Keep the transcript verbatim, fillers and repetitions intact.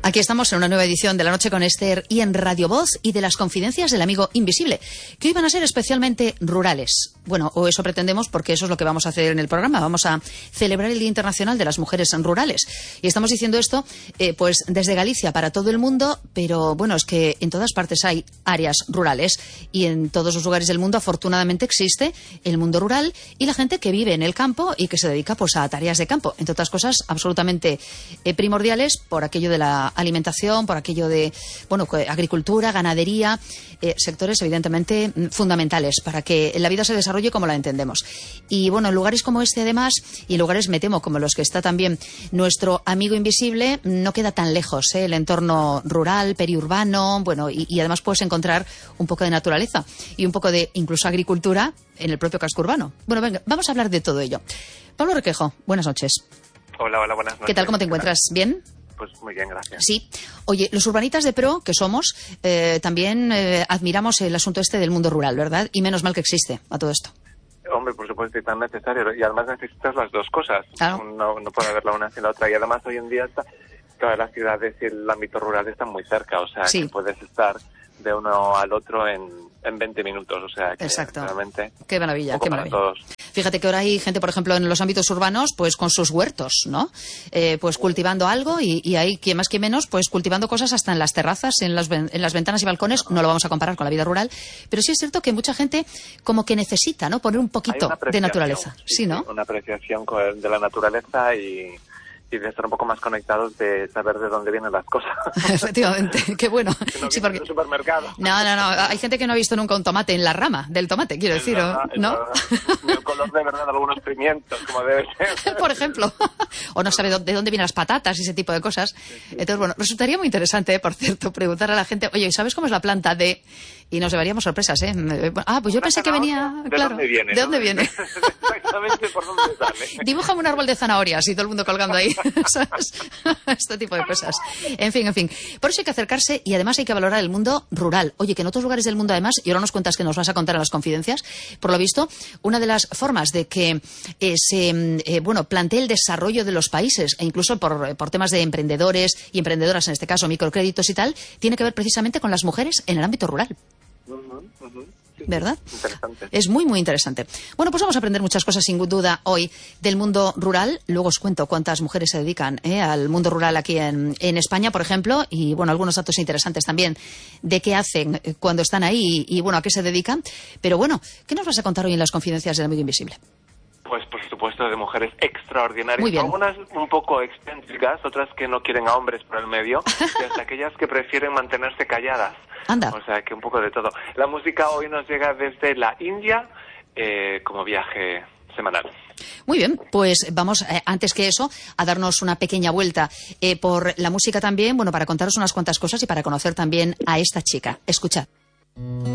Aquí estamos en una nueva edición de La Noche con Esther y en Radio Voz y de las confidencias del amigo invisible, que hoy van a ser especialmente rurales. Bueno, o eso pretendemos, porque eso es lo que vamos a hacer en el programa. Vamos a celebrar el Día Internacional de las Mujeres Rurales. Y estamos diciendo esto, eh, pues desde Galicia para todo el mundo, pero bueno, es que en todas partes hay áreas rurales y en todos los lugares del mundo afortunadamente existe el mundo rural y la gente que vive en el campo y que se dedica pues a tareas de campo, entre otras cosas absolutamente eh, primordiales por aquello de la alimentación, por aquello de, bueno, agricultura, ganadería, eh, sectores evidentemente fundamentales para que la vida se desarrolle como la entendemos. Y bueno, en lugares como este además, y en lugares me temo como los que está también nuestro amigo invisible, no queda tan lejos ¿eh? el entorno rural, periurbano, bueno, y, y además puedes encontrar un poco de naturaleza y un poco de incluso agricultura en el propio casco urbano. Bueno, venga, vamos a hablar de todo ello. Pablo Requejo, buenas noches. Hola, hola, buenas noches. ¿Qué tal? ¿Cómo te encuentras? ¿Bien? Pues muy bien, gracias. Sí. Oye, los urbanitas de pro que somos, eh, también eh, admiramos el asunto este del mundo rural, ¿verdad? Y menos mal que existe a todo esto. Hombre, por supuesto, y tan necesario. Y además necesitas las dos cosas. Claro. No, no puede haber la una sin la otra. Y además hoy en día está, todas las ciudades y el ámbito rural están muy cerca. O sea, sí. que puedes estar de uno al otro en, en veinte minutos. O sea, que exacto. realmente... Qué maravilla, qué maravilla. Todos. Fíjate que ahora hay gente, por ejemplo, en los ámbitos urbanos, pues con sus huertos, ¿no? Eh, pues cultivando algo y, y hay, quien más que menos, pues cultivando cosas hasta en las terrazas, en las, en las ventanas y balcones. No lo vamos a comparar con la vida rural, pero sí es cierto que mucha gente como que necesita, ¿no? Poner un poquito de naturaleza. Sí, ¿no? Una apreciación de la naturaleza y... y de estar un poco más conectados, de saber de dónde vienen las cosas. Efectivamente, qué bueno. Que no sí, porque... en el supermercado. No, no, no, hay gente que no ha visto nunca un tomate en la rama del tomate, quiero decir, verdad, ¿no? Ni el color de verdad de algunos pimientos, como debe ser. Por ejemplo. O no sabe de dónde vienen las patatas y ese tipo de cosas. Entonces, bueno, resultaría muy interesante, por cierto, preguntar a la gente, oye, ¿sabes cómo es la planta de...? Y nos llevaríamos sorpresas, ¿eh? Ah, pues yo pensé que venía... ¿De claro, dónde viene? ¿De dónde ¿no? viene? Exactamente por dónde sale. Dibújame un árbol de zanahorias y todo el mundo colgando ahí, ¿sabes? Este tipo de cosas. En fin, en fin. Por eso hay que acercarse y además hay que valorar el mundo rural. Oye, que en otros lugares del mundo además, y ahora nos cuentas que nos vas a contar en las confidencias, por lo visto, una de las formas de que eh, se, eh, bueno, plantee el desarrollo de los países, e incluso por, por temas de emprendedores y emprendedoras, en este caso, microcréditos y tal, tiene que ver precisamente con las mujeres en el ámbito rural. Uh-huh, uh-huh. Sí, ¿verdad? sí, interesante. Es muy, muy interesante. Bueno, pues vamos a aprender muchas cosas, sin duda, hoy del mundo rural. Luego os cuento cuántas mujeres se dedican ¿eh? al mundo rural aquí en, en España, por ejemplo, y, bueno, algunos datos interesantes también de qué hacen cuando están ahí y, y bueno, a qué se dedican. Pero, bueno, ¿qué nos vas a contar hoy en las confidencias del amigo invisible? Pues por supuesto de mujeres extraordinarias, Muy bien. Algunas un poco excéntricas, otras que no quieren a hombres por el medio, y hasta aquellas que prefieren mantenerse calladas. Anda. O sea que un poco de todo. La música hoy nos llega desde la India eh, como viaje semanal. Muy bien, pues vamos, eh, antes que eso, a darnos una pequeña vuelta eh, por la música también, bueno, para contaros unas cuantas cosas y para conocer también a esta chica. Escuchad.